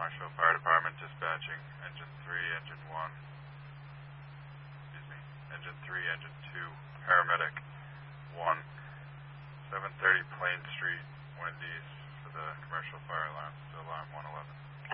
Marshall Fire Department dispatching engine 3, engine 1. Excuse me. Engine 3, engine 2. Paramedic 1. 730 Plain Street, Wendy's for the commercial fire alarm. So alarm 111.